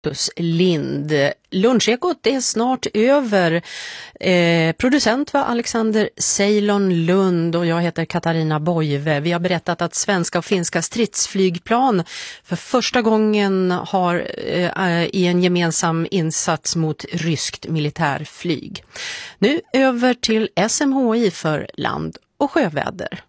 Lind. Lunchekot är snart över. Producent var Alexander Ceylon Lund och jag heter Katarina Boive. Vi har berättat att svenska och finska stridsflygplan för första gången har i en gemensam insats mot ryskt militärflyg. Nu över till SMHI för land- och sjöväder.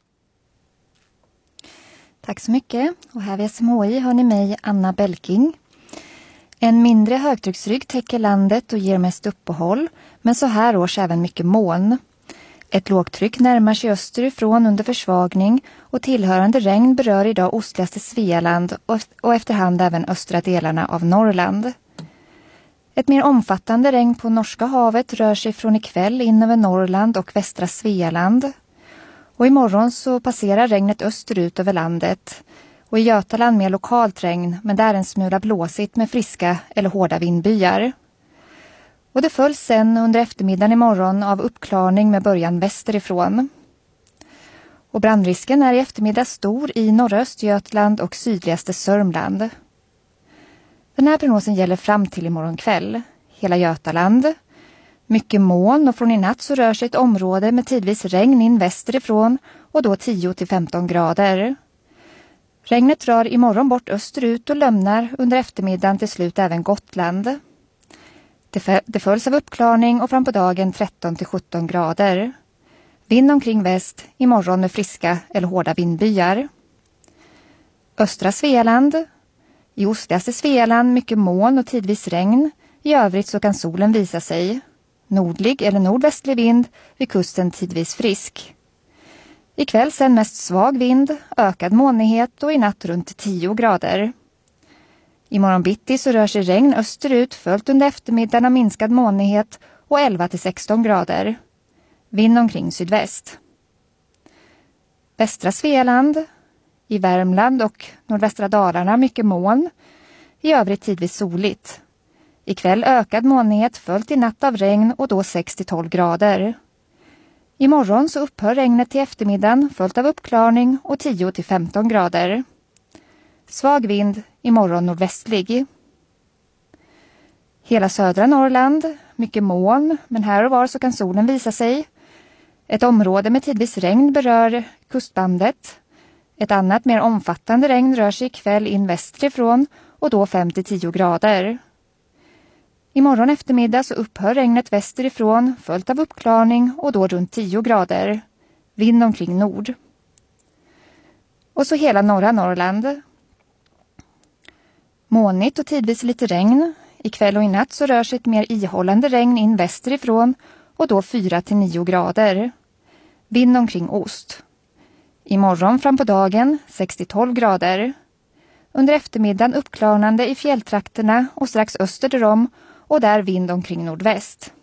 Tack så mycket. Och här vid SMHI har ni mig, Anna Belking. En mindre högtrycksrygg täcker landet och ger mest uppehåll, men så här års även mycket moln. Ett lågtryck närmar sig österifrån under försvagning och tillhörande regn berör idag ostligaste Svealand och efterhand även östra delarna av Norrland. Ett mer omfattande regn på Norska havet rör sig från ikväll in över Norrland och västra Svealand. Och imorgon så passerar regnet österut över landet. Och i Götaland mer lokalt regn, men där en smula blåsigt med friska eller hårda vindbyar. Och det följs sen under eftermiddagen imorgon av uppklarning med början västerifrån. Och brandrisken är i eftermiddag stor i norra Östergötland och sydligaste Sörmland. Den här prognosen gäller fram till imorgon kväll. Hela Götaland. Mycket moln och från i natt så rör sig ett område med tidvis regn in västerifrån och då 10-15 grader. Regnet drar imorgon bort österut och lämnar under eftermiddagen till slut även Gotland. Det följs av uppklarning och fram på dagen 13-17 grader. Vind omkring väst, imorgon med friska eller hårda vindbyar. Östra Svealand. I ostligaste Svealand mycket moln och tidvis regn. I övrigt så kan solen visa sig. Nordlig eller nordvästlig vind, vid kusten tidvis frisk. Ikväll sen mest svag vind, ökad molnighet och i natt runt 10 grader. Imorgon bitti så rör sig regn österut följt under eftermiddagen av minskad molnighet och 11-16 grader. Vind omkring sydväst. Västra Svealand. I Värmland och nordvästra Dalarna mycket moln. I övrigt tidvis soligt. Ikväll ökad molnighet följt i natt av regn och då 6-12 grader. Imorgon så upphör regnet till eftermiddagen följt av uppklarning och 10-15 grader. Svag vind, imorgon nordvästlig. Hela södra Norrland, mycket moln, men här och var så kan solen visa sig. Ett område med tidvis regn berör kustbandet. Ett annat mer omfattande regn rör sig ikväll in västerifrån och då 5-10 grader. Imorgon eftermiddag så upphör regnet västerifrån följt av uppklarning och då runt 10 grader. Vind omkring nord. Och så hela norra Norrland. Molnigt och tidvis lite regn. Ikväll och i natt så rör sig ett mer ihållande regn in västerifrån och då 4-9 grader. Vind omkring ost. Imorgon fram på dagen 6-12 grader. Under eftermiddagen uppklarnande i fjälltrakterna och strax öster därom och där vind omkring nordväst.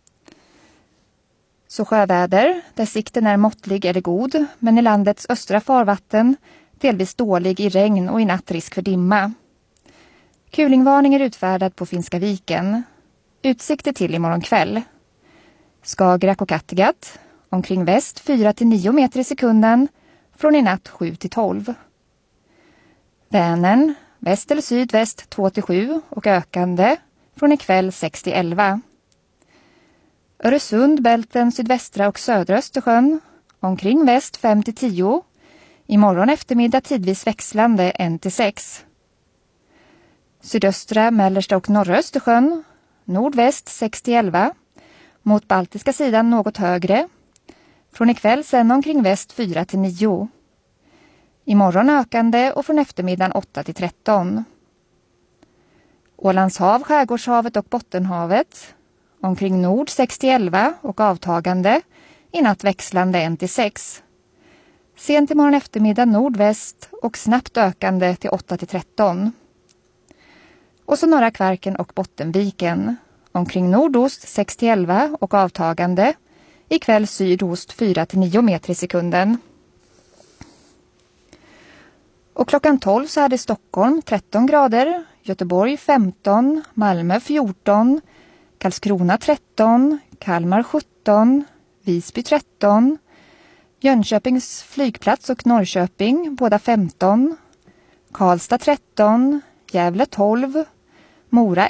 Så sjöväder, där sikten är måttlig eller god, men i landets östra farvatten delvis dålig i regn och i natt risk för dimma. Kulingvarning är utfärdad på Finska viken. Utsikter till imorgon kväll. Skagerrak och Kattegatt, omkring väst 4-9 meter i sekunden, från i natt 7-12. Vänern, väst eller sydväst 2-7 och ökande, från ikväll 6-11. Öresund, Bälten, sydvästra och södra Östersjön, omkring väst 5-10. Imorgon eftermiddag tidvis växlande 1-6. Sydöstra, mellersta och norra Östersjön, nordväst 6-11. Mot baltiska sidan något högre. Från ikväll sen omkring väst 4-9. Imorgon ökande och från eftermiddagen 8-13. Ålands hav, Skärgårdshavet och Bottenhavet. Omkring nord 6-11 och avtagande. I natt växlande 1-6. Sent imorgon eftermiddag nordväst och snabbt ökande till 8-13. Och så norra Kvarken och Bottenviken. Omkring nordost 6-11 och avtagande. Ikväll sydost 4-9 meter i sekunden. Och klockan 12 så är det Stockholm 13 grader, Göteborg 15, Malmö 14, Karlskrona 13, Kalmar 17, Visby 13, Jönköpings flygplats och Norrköping båda 15, Karlstad 13, Gävle 12, Mora